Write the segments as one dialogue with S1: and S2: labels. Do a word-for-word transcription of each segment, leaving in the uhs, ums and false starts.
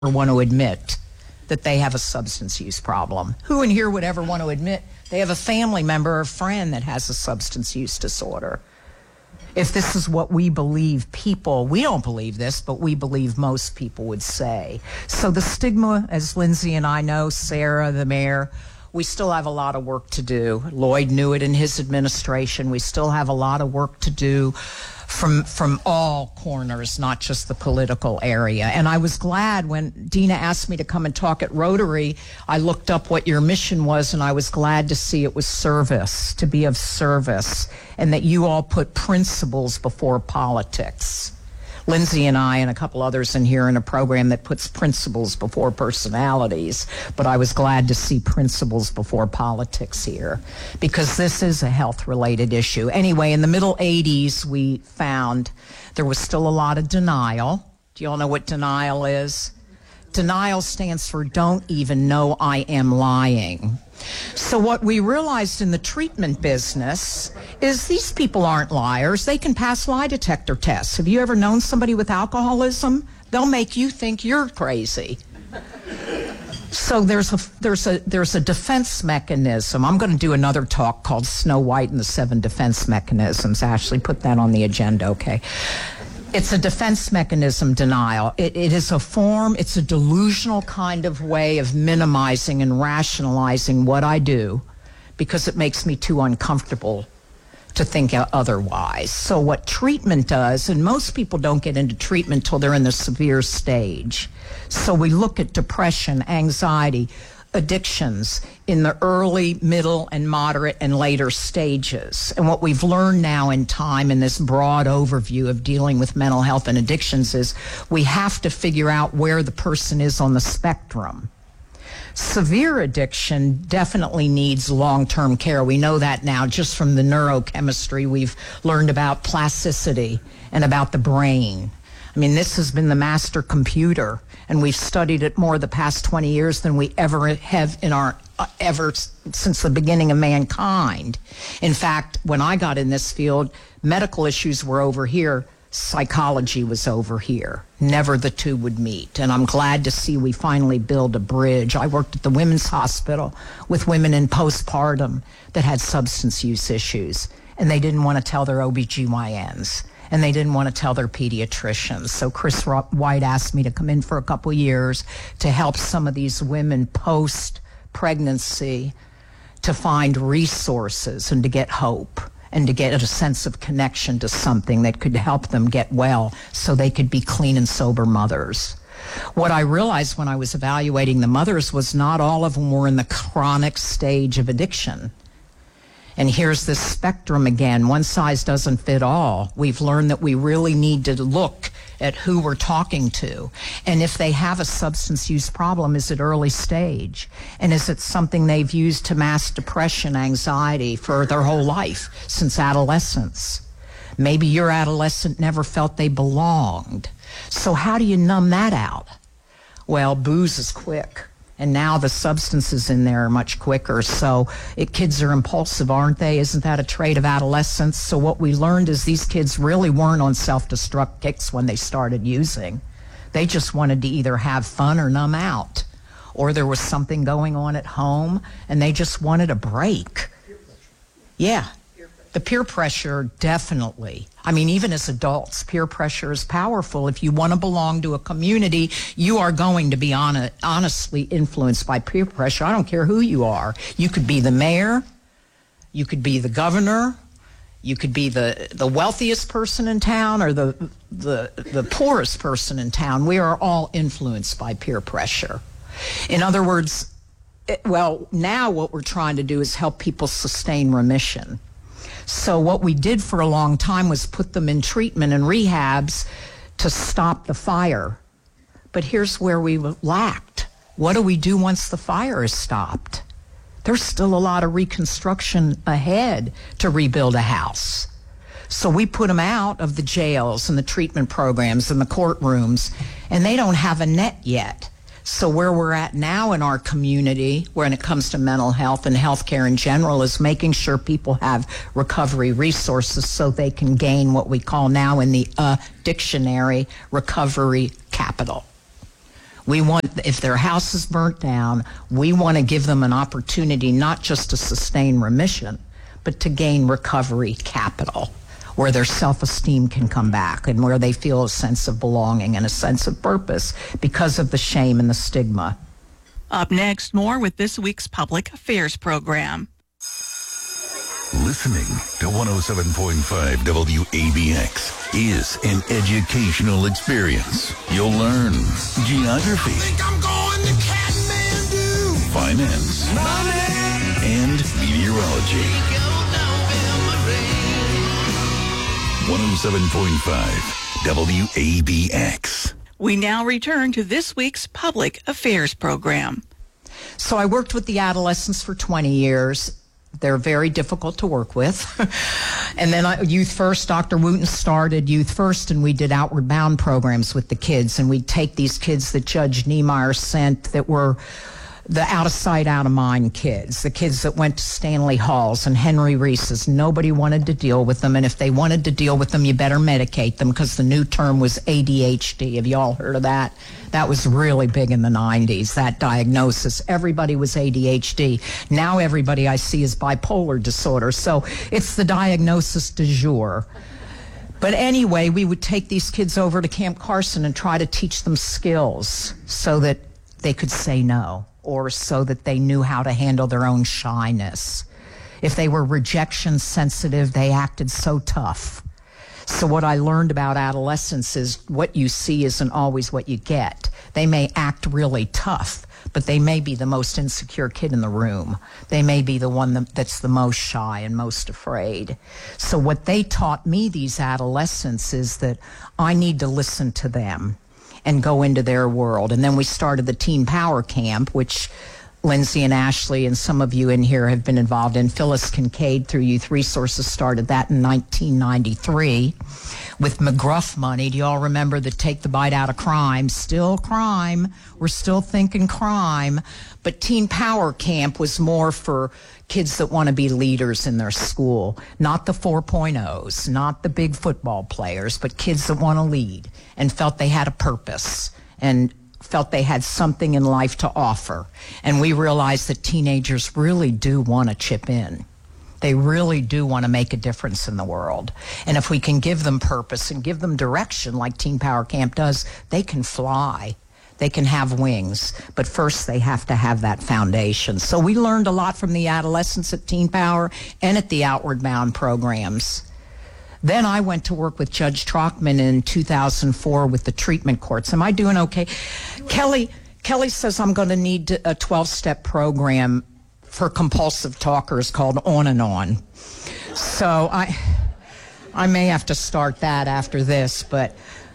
S1: want to admit that they have a substance use problem. Who in here would ever want to admit they have a family member or friend that has a substance use disorder? If this is what we believe people, we don't believe this, but we believe most people would say. So the stigma, as Lindsay and I know, Sarah, the mayor, we still have a lot of work to do. Lloyd knew it in his administration. We still have a lot of work to do from from all corners, not just the political area. And I was glad when Dina asked me to come and talk at Rotary, I looked up what your mission was, and I was glad to see it was service, to be of service, and that you all put principles before politics. Lindsay and I and a couple others in here in a program that puts principles before personalities, but I was glad to see principles before politics here, because this is a health-related issue. Anyway, in the middle eighties, we found there was still a lot of denial. Do you all know what denial is? Denial stands for don't even know I am lying. So what we realized in the treatment business is these people aren't liars. They can pass lie detector tests. Have you ever known somebody with alcoholism? They'll make you think you're crazy. So there's a there's a there's a defense mechanism. I'm going to do another talk called Snow White and the Seven Defense Mechanisms. Ashley, put that on the agenda, okay? It's a defense mechanism, denial. It, it is a form, it's a delusional kind of way of minimizing and rationalizing what I do because it makes me too uncomfortable to think otherwise. So what treatment does, and most people don't get into treatment till they're in the severe stage. So we look at depression, anxiety, addictions in the early, middle, and moderate and later stages. And what we've learned now in time in this broad overview of dealing with mental health and addictions is we have to figure out where the person is on the spectrum. Severe addiction definitely needs long-term care. We know that now just from the neurochemistry. We've learned about plasticity and about the brain. I mean, this has been the master computer, and we've studied it more the past twenty years than we ever have in our, uh, ever since the beginning of mankind. In fact, when I got in this field, medical issues were over here, psychology was over here. Never the two would meet, and I'm glad to see we finally build a bridge. I worked at the Women's Hospital with women in postpartum that had substance use issues, and they didn't want to tell their O B G Y Ns. And they didn't want to tell their pediatricians. So Chris White asked me to come in for a couple years to help some of these women post-pregnancy to find resources and to get hope and to get a sense of connection to something that could help them get well so they could be clean and sober mothers. What I realized when I was evaluating the mothers was not all of them were in the chronic stage of addiction. And here's this spectrum again. One size doesn't fit all. We've learned that we really need to look at who we're talking to. And if they have a substance use problem, is it early stage? And is it something they've used to mask depression, anxiety for their whole life, since adolescence? Maybe your adolescent never felt they belonged. So how do you numb that out? Well, booze is quick. And now the substances in there are much quicker. So it, kids are impulsive, aren't they? Isn't that a trait of adolescence? So what we learned is these kids really weren't on self-destruct kicks when they started using. They just wanted to either have fun or numb out. Or there was something going on at home, and they just wanted a break. Yeah. The peer pressure, definitely. I mean, even as adults, peer pressure is powerful. If you want to belong to a community, you are going to be on honestly influenced by peer pressure. I don't care who you are. You could be the mayor. You could be the governor. You could be the, the wealthiest person in town or the, the, the poorest person in town. We are all influenced by peer pressure. In other words, it, well, now what we're trying to do is help people sustain remission. So what we did for a long time was put them in treatment and rehabs to stop the fire. But here's where we lacked. What do we do once the fire is stopped? There's still a lot of reconstruction ahead to rebuild a house. So we put them out of the jails and the treatment programs and the courtrooms, and they don't have a net yet. So where we're at now in our community, when it comes to mental health and healthcare in general, is making sure people have recovery resources so they can gain what we call now in the uh, dictionary recovery capital. We want, if their house is burnt down, we want to give them an opportunity not just to sustain remission, but to gain recovery capital, where their self-esteem can come back and where they feel a sense of belonging and a sense of purpose because of the shame and the stigma.
S2: Up next, more with this week's Public Affairs program.
S3: Listening to one oh seven point five W A B X is an educational experience. You'll learn geography,
S4: I think I'm going to Kathmandu.
S3: finance, money, and meteorology. one oh seven point five W A B X.
S2: We now return to this week's Public Affairs program.
S1: So I worked with the adolescents for twenty years. They're very difficult to work with. And then I, Youth First, Doctor Wooten started Youth First, and we did Outward Bound programs with the kids. And we'd take these kids that Judge Niemeyer sent that were the out-of-sight, out-of-mind kids, the kids that went to Stanley Halls and Henry Reese's. Nobody wanted to deal with them, and if they wanted to deal with them, you better medicate them, because the new term was A D H D. Have you all heard of that? That was really big in the nineties, that diagnosis. Everybody was A D H D. Now everybody I see is bipolar disorder, so it's the diagnosis du jour. But anyway, we would take these kids over to Camp Carson and try to teach them skills so that they could say no, or so that they knew how to handle their own shyness. If they were rejection sensitive, they acted so tough. So what I learned about adolescence is what you see isn't always what you get. They may act really tough, but they may be the most insecure kid in the room. They may be the one that, that's the most shy and most afraid. So what they taught me, these adolescents, is that I need to listen to them and go into their world. And then we started the Teen Power Camp, which Lindsay and Ashley and some of you in here have been involved in. Phyllis Kincaid through Youth Resources started that in nineteen ninety-three with McGruff money. Do you all remember the Take the Bite Out of Crime? Still crime. We're still thinking crime. But Teen Power Camp was more for kids that want to be leaders in their school, not the four point ohs, not the big football players, but kids that want to lead and felt they had a purpose and felt they had something in life to offer. And we realized that teenagers really do want to chip in. They really do want to make a difference in the world. And if we can give them purpose and give them direction like Teen Power Camp does, they can fly. They can have wings. But first, they have to have that foundation. So we learned a lot from the adolescents at Teen Power and at the Outward Bound programs. Then I went to work with Judge Trockman in two thousand four with the treatment courts. Am I doing okay? Kelly, Kelly says I'm going to need a twelve-step program for compulsive talkers called On and On. So I, I may have to start that after this, but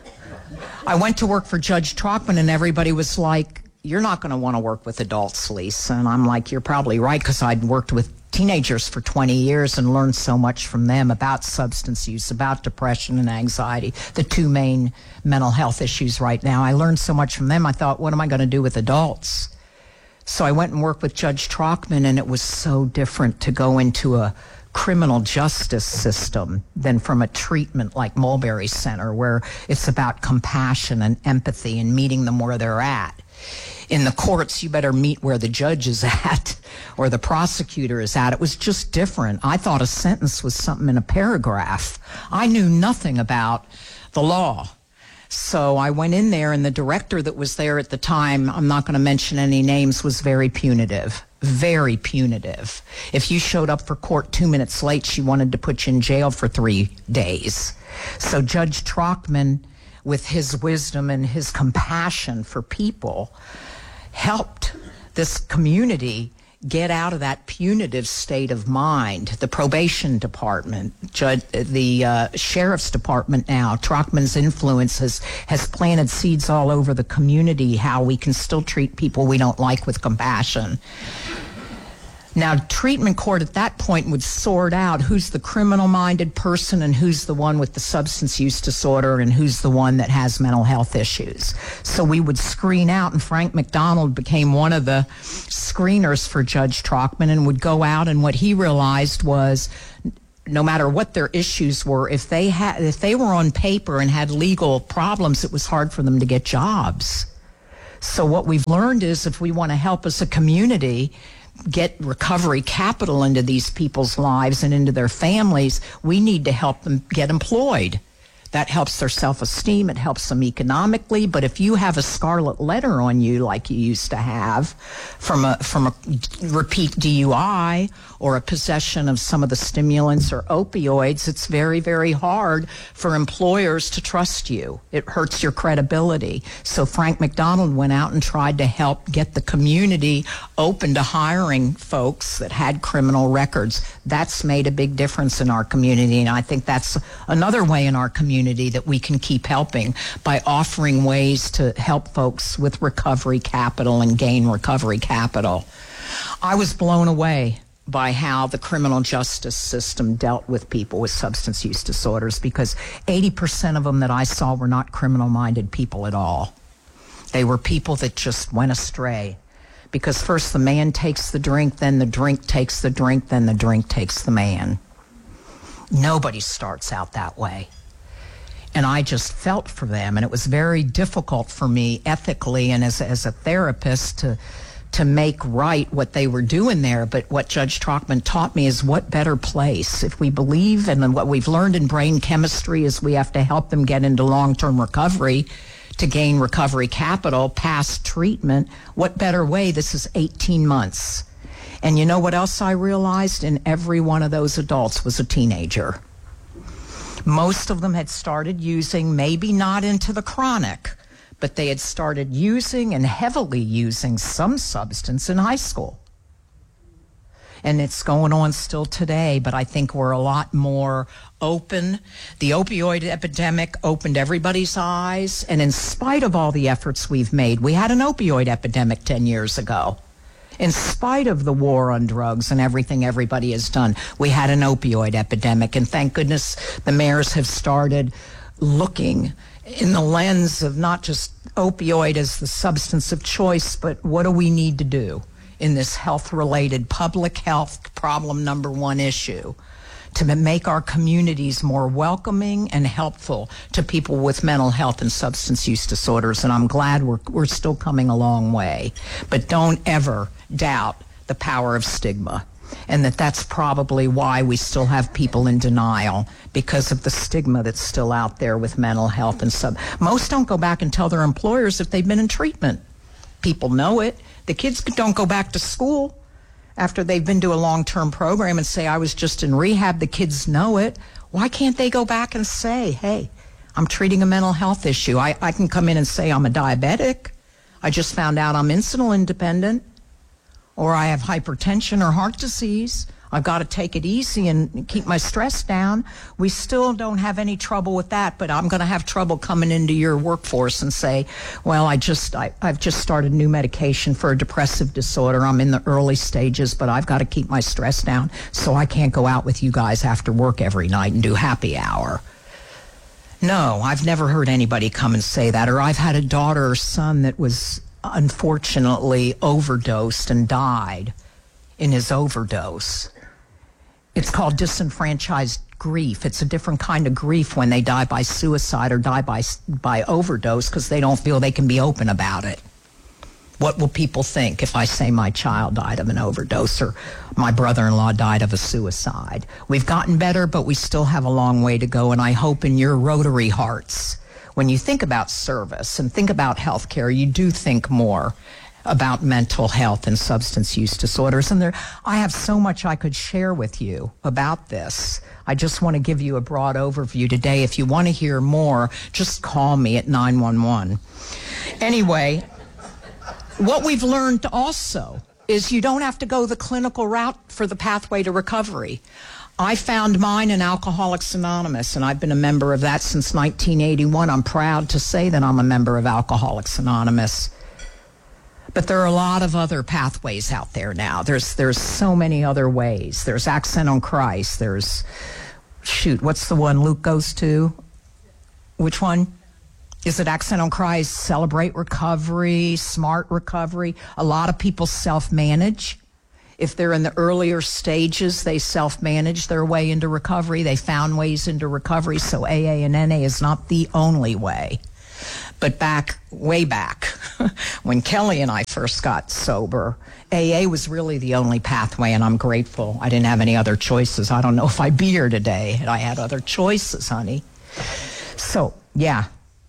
S1: I went to work for Judge Trockman, and everybody was like, you're not going to want to work with adults, Lisa. And I'm like, you're probably right, because I'd worked with teenagers for twenty years and learned so much from them about substance use, about depression and anxiety, the two main mental health issues right now. I learned so much from them. I thought, what am I going to do with adults? So I went and worked with Judge Trockman, and it was so different to go into a criminal justice system than from a treatment like Mulberry Center, where it's about compassion and empathy and meeting them where they're at. In the courts, you better meet where the judge is at or the prosecutor is at. It was just different. I thought a sentence was something in a paragraph. I knew nothing about the law. So I went in there, and the director that was there at the time, I'm not going to mention any names, was very punitive. Very punitive. If you showed up for court two minutes late, she wanted to put you in jail for three days. So Judge Trockman, with his wisdom and his compassion for people, helped this community get out of that punitive state of mind. The probation department, judge, the uh, sheriff's department now, Trockman's influence has, has planted seeds all over the community, how we can still treat people we don't like with compassion. Now, treatment court at that point would sort out who's the criminal-minded person and who's the one with the substance use disorder and who's the one that has mental health issues. So we would screen out, and Frank McDonald became one of the screeners for Judge Trockman and would go out, and what he realized was no matter what their issues were, if they had, if they were on paper and had legal problems, it was hard for them to get jobs. So what we've learned is if we want to help as a community get recovery capital into these people's lives and into their families, we need to help them get employed. That helps their self-esteem. It helps them economically. But if you have a scarlet letter on you like you used to have from a from a repeat D U I or a possession of some of the stimulants or opioids, it's very, very hard for employers to trust you. It hurts your credibility. So Frank McDonald went out and tried to help get the community open to hiring folks that had criminal records. That's made a big difference in our community, and I think that's another way in our community that we can keep helping by offering ways to help folks with recovery capital and gain recovery capital. I was blown away by how the criminal justice system dealt with people with substance use disorders, because eighty percent of them that I saw were not criminal-minded people at all. They were people that just went astray. Because first the man takes the drink, then the drink takes the drink, then the drink takes the man. Nobody starts out that way. And I just felt for them, and it was very difficult for me ethically and as, as a therapist to to make right what they were doing there. But what Judge Trockman taught me is what better place. If we believe, and what we've learned in brain chemistry is we have to help them get into long-term recovery to gain recovery capital past treatment. What better way? This is eighteen months. And you know what else I realized? In every one of those adults was a teenager. Most of them had started using, maybe not into the chronic, but they had started using and heavily using some substance in high school. And it's going on still today, but I think we're a lot more open. The opioid epidemic opened everybody's eyes, and in spite of all the efforts we've made, we had an opioid epidemic ten years ago. In spite of the war on drugs and everything everybody has done, we had an opioid epidemic. And thank goodness the mayors have started looking in the lens of not just opioid as the substance of choice, but what do we need to do in this health-related public health problem number one issue to make our communities more welcoming and helpful to people with mental health and substance use disorders. And I'm glad we're, we're still coming a long way. But don't ever doubt the power of stigma, and that that's probably why we still have people in denial, because of the stigma that's still out there with mental health and sub. Most don't go back and tell their employers if they've been in treatment. People know it. The kids don't go back to school after they've been to a long-term program and say, I was just in rehab. The kids know it. Why can't they go back and say, hey, I'm treating a mental health issue. I, I can come in and say I'm a diabetic. I just found out I'm insulin dependent, or I have hypertension or heart disease. I've got to take it easy and keep my stress down. We still don't have any trouble with that, but I'm going to have trouble coming into your workforce and say, well, I just, I, I've just started new medication for a depressive disorder. I'm in the early stages, but I've got to keep my stress down, so I can't go out with you guys after work every night and do happy hour. No, I've never heard anybody come and say that. Or I've had a daughter or son that was unfortunately overdosed and died in his overdose. It's called disenfranchised grief. It's a different kind of grief when they die by suicide or die by by overdose, because they don't feel they can be open about it. What will people think if I say my child died of an overdose or my brother-in-law died of a suicide? We've gotten better, but we still have a long way to go, and I hope in your Rotary hearts, when you think about service and think about health care, you do think more about mental health and substance use disorders. And there, I have so much I could share with you about this. I just want to give you a broad overview today. If you want to hear more, just call me at nine one one. Anyway, what we've learned also is you don't have to go the clinical route for the pathway to recovery. I found mine in Alcoholics Anonymous, and I've been a member of that since nineteen eighty-one. I'm proud to say that I'm a member of Alcoholics Anonymous. But there are a lot of other pathways out there now. There's there's so many other ways. There's Accent on Christ. There's, shoot, what's the one Luke goes to? Which one? Is it Accent on Christ, Celebrate Recovery, Smart Recovery? A lot of people self-manage. If they're in the earlier stages, they self-manage their way into recovery. They found ways into recovery, so A A and N A is not the only way. But back, way back, when Kelly and I first got sober, A A was really the only pathway, and I'm grateful. I didn't have any other choices. I don't know if I'd be here today had I had other choices, honey. So, yeah.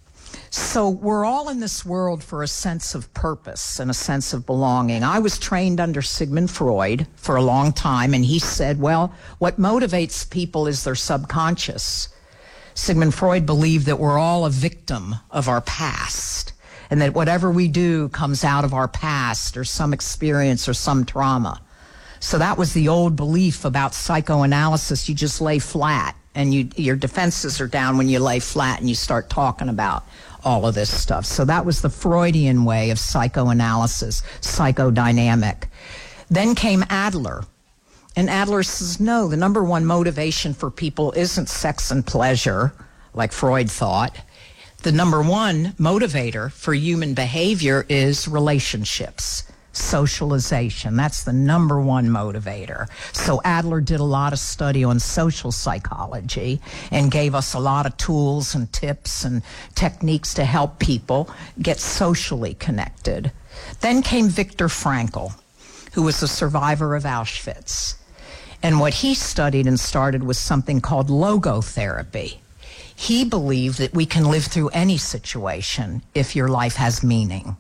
S1: So we're all in this world for a sense of purpose and a sense of belonging. I was trained under Sigmund Freud for a long time, and he said, well, what motivates people is their subconscious. Sigmund Freud believed that we're all a victim of our past, and that whatever we do comes out of our past or some experience or some trauma. So that was the old belief about psychoanalysis. You just lay flat, and you, your defenses are down when you lay flat and you start talking about all of this stuff. So that was the Freudian way of psychoanalysis, psychodynamic. Then came Adler. And Adler says, no, the number one motivation for people isn't sex and pleasure, like Freud thought. The number one motivator for human behavior is relationships, socialization. That's the number one motivator. So Adler did a lot of study on social psychology and gave us a lot of tools and tips and techniques to help people get socially connected. Then came Viktor Frankl, who was a survivor of Auschwitz. And what he studied and started was something called logotherapy. He believed that we can live through any situation if your life has meaning.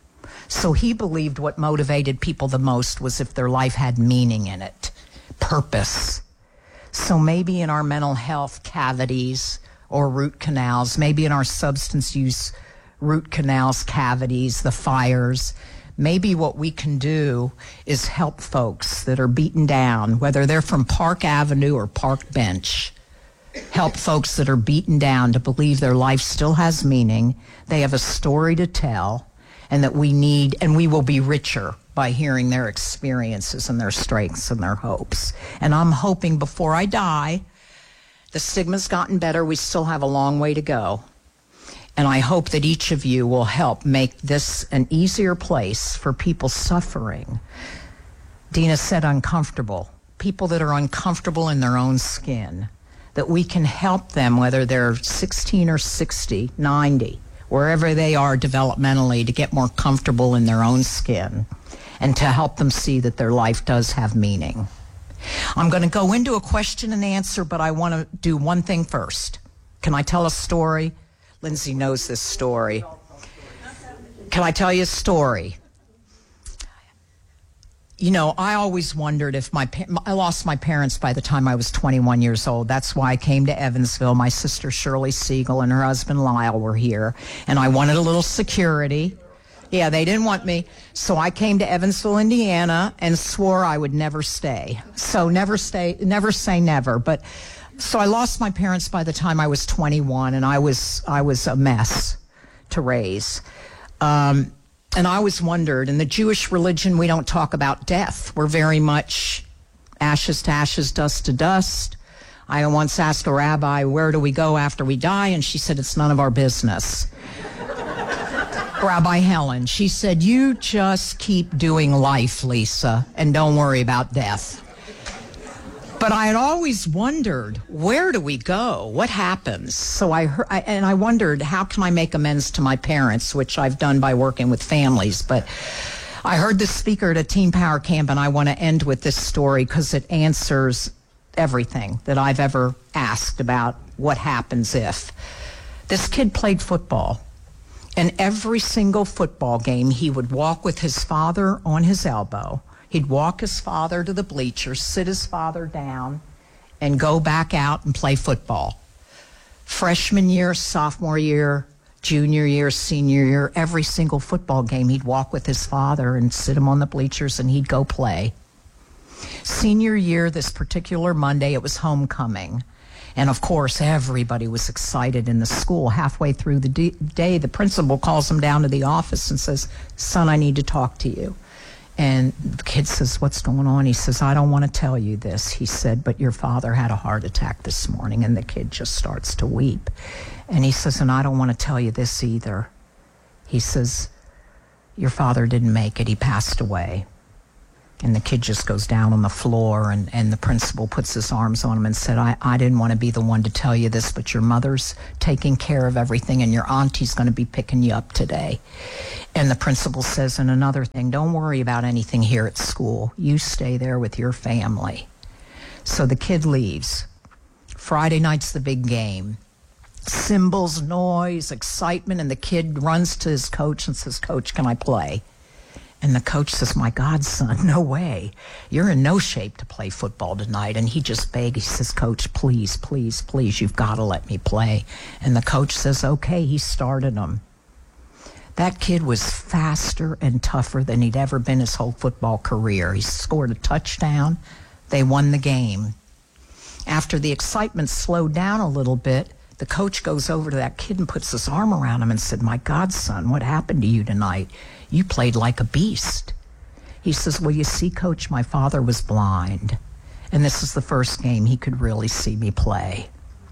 S1: So he believed what motivated people the most was if their life had meaning in it, purpose. So maybe in our mental health cavities or root canals, maybe in our substance use root canals, cavities, the fires, maybe what we can do is help folks that are beaten down, whether they're from Park Avenue or Park Bench, help folks that are beaten down to believe their life still has meaning, they have a story to tell, and that we need, and we will be richer by hearing their experiences and their strengths and their hopes. And I'm hoping before I die, the stigma's gotten better, we still have a long way to go. And I hope that each of you will help make this an easier place for people suffering. Dina said uncomfortable. People that are uncomfortable in their own skin, that we can help them, whether they're sixteen or sixty, ninety, wherever they are developmentally, to get more comfortable in their own skin and to help them see that their life does have meaning. I'm going to go into a question and answer, but I want to do one thing first. Can I tell a story? Lindsay knows this story. Can I tell you a story? You know, I always wondered if my, I lost my parents by the time I was twenty-one years old. That's why I came to Evansville. My sister Shirley Siegel and her husband Lyle were here, and I wanted a little security. Yeah, they didn't want me. So I came to Evansville, Indiana, and swore I would never stay. So never stay, never say never. But so I lost my parents by the time I was twenty-one, and I was, I was a mess to raise. Um, And I always wondered, in the Jewish religion, we don't talk about death. We're very much ashes to ashes, dust to dust. I once asked a rabbi, where do we go after we die? And she said, it's none of our business. Rabbi Helen, she said, you just keep doing life, Lisa, and don't worry about death. But I had always wondered, where do we go? What happens? So I, heard, I and I wondered, how can I make amends to my parents, which I've done by working with families. But I heard this speaker at a Teen Power Camp, and I want to end with this story because it answers everything that I've ever asked about what happens if. This kid played football, and every single football game, he would walk with his father on his elbow. He'd walk his father to the bleachers, sit his father down, and go back out and play football. Freshman year, sophomore year, junior year, senior year, every single football game, he'd walk with his father and sit him on the bleachers, and he'd go play. Senior year, this particular Monday, it was homecoming. And of course, everybody was excited in the school. Halfway through the d- day, the principal calls him down to the office and says, son, I need to talk to you. And the kid says, what's going on? He says, I don't want to tell you this. He said, but your father had a heart attack this morning. And the kid just starts to weep. And he says, and I don't want to tell you this either. He says, your father didn't make it. He passed away. And the kid just goes down on the floor, and, and the principal puts his arms on him and said, I, I didn't want to be the one to tell you this, but your mother's taking care of everything, and your auntie's going to be picking you up today. And the principal says, and another thing, don't worry about anything here at school. You stay there with your family. So the kid leaves. Friday night's the big game. Cymbals, noise, excitement, and the kid runs to his coach and says, Coach, can I play? And the coach says, my God, son, no way. You're in no shape to play football tonight. And he just begs. He says, Coach, please, please, please, you've got to let me play. And the coach says, okay. He started him. That kid was faster and tougher than he'd ever been his whole football career. He scored a touchdown. They won the game. After the excitement slowed down a little bit, the coach goes over to that kid and puts his arm around him and said, my God, son, what happened to you tonight? You played like a beast. He says, well, you see, Coach, my father was blind, and this is the first game he could really see me play.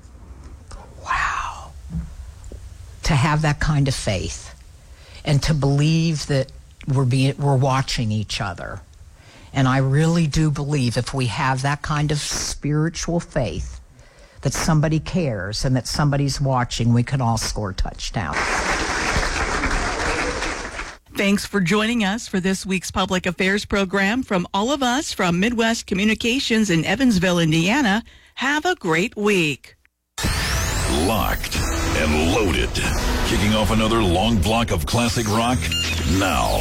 S1: Wow. To have that kind of faith and to believe that we're being, we're watching each other. And I really do believe if we have that kind of spiritual faith, that somebody cares and that somebody's watching, we can all score touchdowns.
S2: Thanks for joining us for this week's Public Affairs program. From all of us from Midwest Communications in Evansville, Indiana, have a great week.
S3: Locked and loaded. Kicking off another long block of classic rock now.